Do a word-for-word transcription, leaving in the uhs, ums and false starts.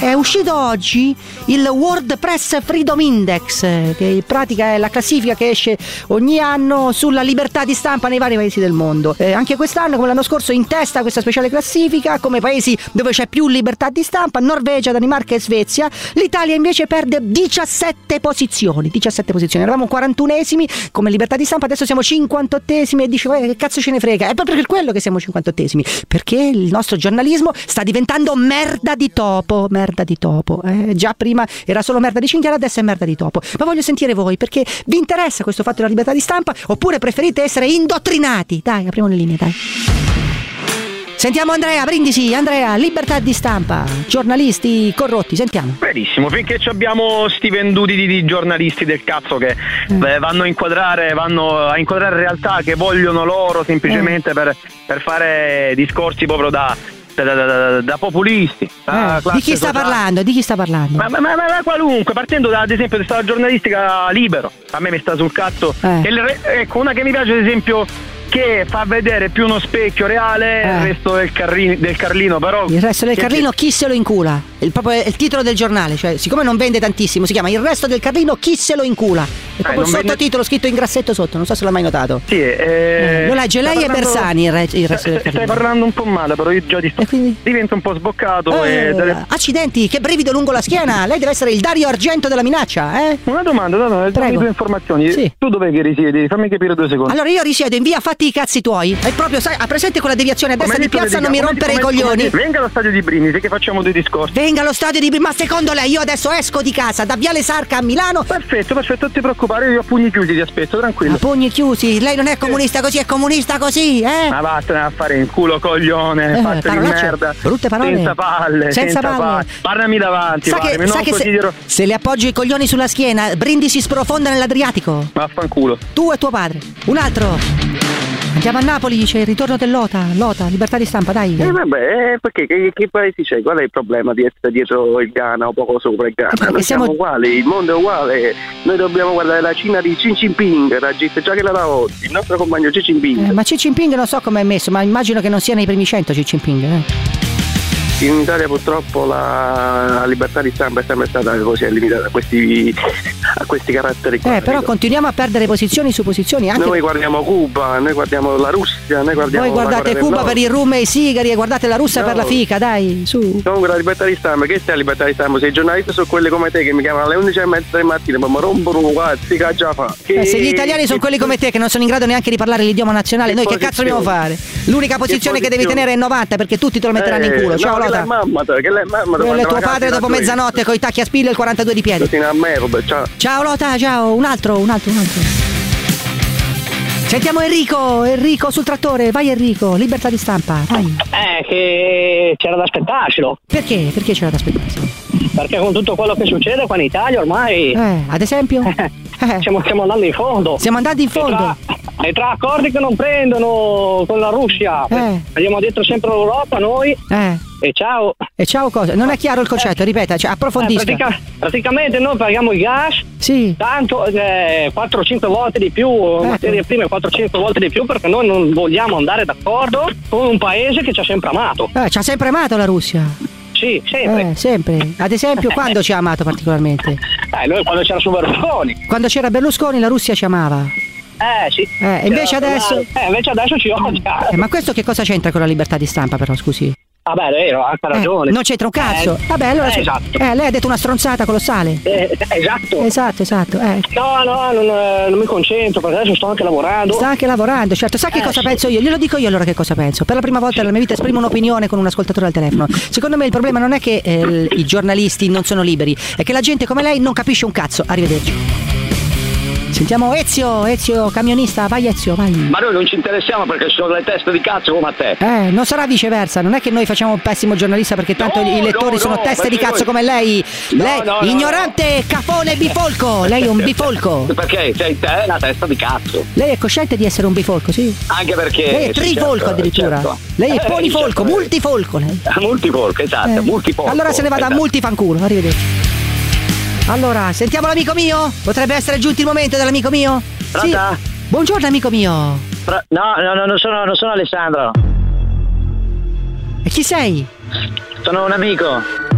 è uscito oggi il World Press Freedom Index, che in pratica è la classifica che esce ogni anno sulla libertà di stampa nei vari paesi del mondo. Eh, anche quest'anno, come l'anno scorso, in testa questa speciale classifica come paesi dove c'è più libertà di stampa: Norvegia, Danimarca e Svezia. L'Italia invece perde diciassette posizioni. diciassette posizioni. Eravamo quarantunesimi come libertà di stampa, adesso siamo cinquantottesimi e dici che cazzo ce ne frega? È proprio per quello che siamo cinquantottesimi, perché il nostro giornalismo sta diventando merda di topo. Merda di topo. Eh, già prima era solo merda di cinghiale, adesso è merda di topo. Ma voglio sentire voi, perché vi interessa questo fatto della libertà di stampa oppure preferite essere indottrinati? Dai, apriamo le linee, dai. Sentiamo Andrea Brindisi. Andrea, libertà di stampa, giornalisti corrotti, sentiamo. Benissimo, finché abbiamo sti venduti di, di giornalisti del cazzo che mm. eh, vanno a inquadrare vanno a inquadrare realtà che vogliono loro semplicemente mm. per, per fare discorsi proprio da Da, da, da, da populisti. Da eh, di chi sta sociale. parlando? Di chi sta parlando? Ma, ma, ma, ma qualunque, partendo da, ad esempio dalla giornalistica Libero, a me mi sta sul cazzo. Eh. E il, ecco, una che mi piace ad esempio, che fa vedere più uno specchio reale, eh. il resto del, Carlino, del Carlino, però il resto del che, Carlino chi se lo incula? Il, proprio, il titolo del giornale, cioè siccome non vende tantissimo, si chiama Il resto del Carlino chi se lo incula. È proprio eh, il sottotitolo vende... scritto in grassetto sotto, non so se l'ha mai notato. Sì, eh, eh, lo legge lei parlando... e Bersani il, re, il resto del Carlino. Stai parlando un po' male, però io già ti sto... quindi... divento un po' sboccato. Eh, e delle... Accidenti, che brivido lungo la schiena. Lei deve essere il Dario Argento della minaccia, eh? Una domanda, no, no, dammi due informazioni. Sì. Tu dov'è che risiedi? Fammi capire due secondi. Allora io risiedo in via Fatti i cazzi tuoi. È proprio, sai, ha presente quella deviazione a destra di piazza, non mi rompere i coglioni. Venga allo stadio di Brindisi che facciamo dei discorsi. Venga allo stadio di Brindisi. Ma secondo lei io adesso esco di casa da Viale Sarca a Milano? Perfetto, perfetto, non ti preoccupare, io ho pugni chiusi, ti aspetto, tranquillo. A pugni chiusi? Lei non è comunista così, è comunista così, eh? Ma vattene a fare in culo, coglione, eh, fatto di merda. Brutte parole. Senza palle, senza, senza palle. palle. Parlami davanti, sa vale, che, sa che se, se le appoggi i coglioni sulla schiena, Brindisi sprofonda nell'Adriatico. Vaffanculo. Tu e tuo padre. Un altro. Andiamo a Napoli, dice il ritorno dell'Ota. Lota, libertà di stampa, dai. Eh vabbè, perché che, che paesi c'è? Qual è il problema di essere dietro il Ghana o poco sopra il Ghana? Eh, Noi siamo... siamo uguali, il mondo è uguale. Noi dobbiamo guardare la Cina di Xi Jinping, la G- già che la da oggi, il nostro compagno Xi Jinping. Eh, ma Xi Jinping non so come è messo, ma immagino che non sia nei primi cento Xi Jinping, eh. In Italia purtroppo la, la libertà di stampa è sempre stata così limitata a questi, a questi caratteri qua. Eh, però continuiamo a perdere posizioni su posizioni anche. Noi guardiamo Cuba, noi guardiamo la Russia, noi guardiamo. Voi guardate Cuba per il rum e i sigari e guardate la Russia no. per la fica, dai, su. Comunque la libertà di stampa, che sta la libertà di stampa? Se i giornalisti sono quelli come te che mi chiamano alle undici e mezza del mattino, ma mi rompono un cazzo, che già fa. Che... Eh, se gli italiani sono quelli come te che non sono in grado neanche di parlare l'idioma nazionale, che noi che cazzo dobbiamo fare? L'unica posizione che, che devi tenere è novanta, perché tutti te lo metteranno eh, in culo. Ciao no, Lota. Mamma, che lei, mamma, Quello è tuo padre dopo mezzanotte con i tacchi a spille e il quarantadue di piedi. Ciao. Ciao Lota, ciao. Un altro, un altro, un altro. Sentiamo Enrico, Enrico sul trattore. Vai Enrico, libertà di stampa, vai. Eh, che c'era da aspettarselo. Perché? Perché c'era da aspettarselo? Perché con tutto quello che succede qua in Italia ormai... Eh, ad esempio? Eh. Stiamo, stiamo andando in fondo. Siamo andati in fondo. E tra, e tra accordi che non prendono con la Russia. Eh. Abbiamo detto sempre l'Europa noi. Eh. E ciao. E ciao cosa? Non è chiaro il concetto, ripeta, cioè, approfondisca. Eh, pratica, praticamente noi paghiamo il gas. Sì. Tanto eh, quattro cinque volte di più, ecco. Materie prime quattro cinque volte di più, perché noi non vogliamo andare d'accordo con un paese che ci ha sempre amato. Eh, ci ha sempre amato la Russia. Sì, sempre. Eh, sempre. Ad esempio, quando ci ha amato particolarmente? Eh, noi quando c'era su Berlusconi. Quando c'era Berlusconi la Russia ci amava. Eh, sì. Eh, invece adesso... Eh, invece adesso ci odia. Eh, ma questo che cosa c'entra con la libertà di stampa però, scusi? Ah beh, è vero, ha anche ragione. Eh, non c'entra un cazzo. Eh, Vabbè, allora eh, esatto. Eh, lei ha detto una stronzata colossale. Eh, esatto. Esatto, esatto. Eh. No, no, non, non mi concentro perché adesso sto anche lavorando. Sta anche lavorando, certo. Sa che eh, cosa sì. penso io? Glielo dico io allora che cosa penso. Per la prima volta nella mia vita esprimo un'opinione con un ascoltatore al telefono. Secondo me il problema non è che eh, i giornalisti non sono liberi, è che la gente come lei non capisce un cazzo. Arrivederci. Sentiamo Ezio, Ezio camionista, vai Ezio, vai. Ma noi non ci interessiamo perché ci sono le teste di cazzo come a te. Eh, non sarà viceversa, non è che noi facciamo un pessimo giornalista perché tanto no, i lettori no, sono no, teste di cazzo noi... come lei. No, Lei, no, no, ignorante, no. cafone, bifolco. Lei è un bifolco. Perché sei te la testa di cazzo. Lei è cosciente di essere un bifolco, sì? Anche perché... Lei è trifolco certo, addirittura. Certo. Lei è eh, polifolco, certo. multifolco lei. Multifolco, esatto, Eh. multifolco. Allora se ne vada esatto. a multifanculo, arrivederci. Allora, sentiamo l'amico mio? Potrebbe essere giunto il momento dell'amico mio? Pronta? Sì. Buongiorno amico mio. Pro- no, no, no, non sono, non sono Alessandro. E chi sei? Sono un amico.